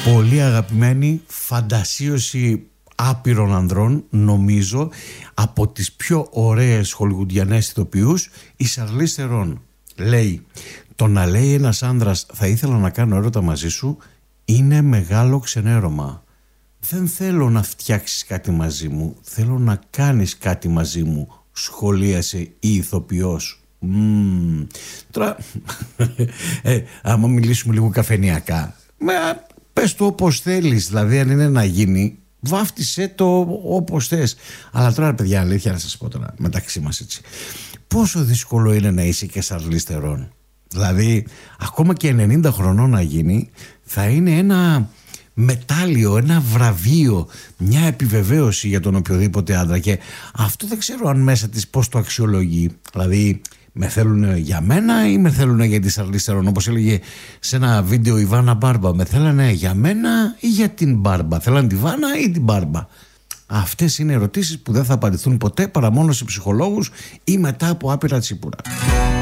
Πολύ αγαπημένη φαντασίωση άπειρων ανδρών, νομίζω από τις πιο ωραίες χολιγουντιανές ηθοποιούς, η Σαρλίζ Θερόν. Λέει, το να λέει ένας άνδρας θα ήθελα να κάνω έρωτα μαζί σου είναι μεγάλο ξενέρωμα. Δεν θέλω να φτιάξεις κάτι μαζί μου, θέλω να κάνεις κάτι μαζί μου, σχολίασε η ηθοποιός. Τώρα άμα μιλήσουμε λίγο καφενιακά, πες το όπως θέλεις, δηλαδή αν είναι να γίνει βάφτισε το όπως θες. Αλλά τώρα παιδιά, αλήθεια να σας πω τώρα μεταξύ μας έτσι, πόσο δύσκολο είναι να είσαι και Σαρλίζ Θερόν. Δηλαδή ακόμα και 90 χρονών να γίνει θα είναι ένα μετάλλιο, ένα βραβείο, μια επιβεβαίωση για τον οποιοδήποτε άντρα. Και αυτό δεν ξέρω αν μέσα της πώς το αξιολογεί. Δηλαδή με θέλουν για μένα ή με θέλουν για τη Σαρλίζ Θερόν? Όπως έλεγε σε ένα βίντεο η Βάνα Μπάρμπα, με θέλανε για μένα ή για την Μπάρμπα? Θέλανε τη Βάνα ή την Μπάρμπα? Αυτές είναι ερωτήσεις που δεν θα απαντηθούν ποτέ παρά μόνο σε ψυχολόγους ή μετά από άπειρα τσίπουρα.